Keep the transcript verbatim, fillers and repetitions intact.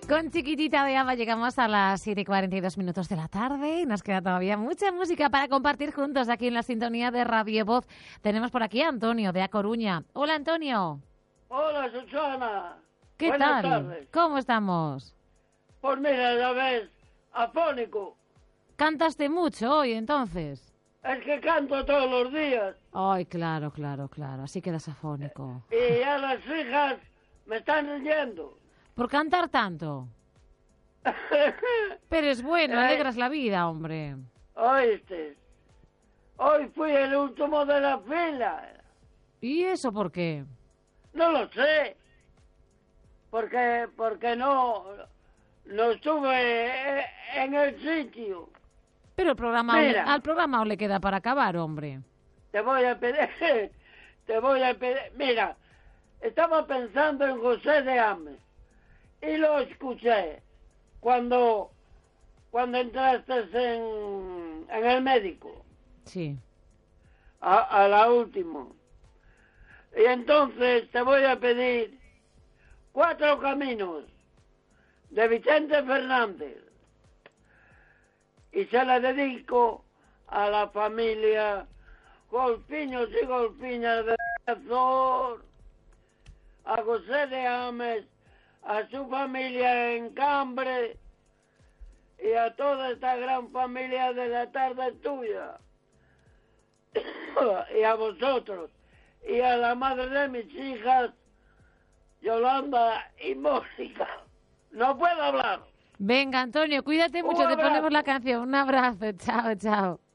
Con Chiquitita de Ava llegamos a las siete y cuarenta y dos minutos de la tarde y nos queda todavía mucha música para compartir juntos aquí en la sintonía de Radio Voz. Tenemos por aquí a Antonio de A Coruña. Hola, Antonio. Hola, Susana. ¿Qué Buenas tal? tardes. ¿Cómo estamos? Pues mira, ya ves, afónico. ¿Cantaste mucho hoy entonces? Es que canto todos los días. Ay, claro, claro, claro. Así quedas afónico. Y ya las hijas me están yendo. ¿Por cantar tanto? Pero es bueno, alegras la vida, hombre. Oíste, hoy fui el último de la fila. ¿Y eso por qué? No lo sé. Porque, porque no, no estuve en el sitio. Pero el programa Mira. al programa aún le queda para acabar, hombre. Te voy a pedir, te voy a pedir. Mira, estaba pensando en José de Ames y lo escuché cuando, cuando entraste en, en el médico, Sí. a, a la última. Y entonces te voy a pedir Cuatro Caminos de Vicente Fernández y se la dedico a la familia Golpiños y Golpiñas de Azor, a José de Ames, a su familia en Cambre y a toda esta gran familia de la tarde tuya y a vosotros y a la madre de mis hijas Yolanda y Mónica. No puedo hablar. Venga, Antonio, cuídate mucho, Un te ponemos abrazo. la canción. Un abrazo, chao, chao.